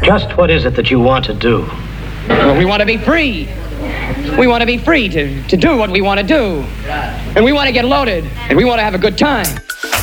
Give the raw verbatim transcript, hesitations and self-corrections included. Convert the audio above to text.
Just what is it that you want to do? Well, we want to be free. We want to be free to, to do what we want to do. And we want to get loaded. And we want to have a good time.